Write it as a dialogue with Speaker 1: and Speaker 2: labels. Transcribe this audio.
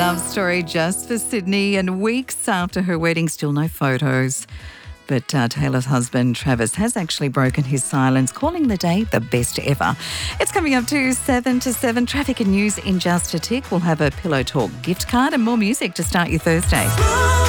Speaker 1: love story just for Sydney, and weeks after her wedding, still no photos. But Taylor's husband, Travis, has actually broken his silence, calling the day the best ever. It's coming up to 7 to 7. Traffic and news in just a tick. We'll have a Pillow Talk gift card and more music to start your Thursday.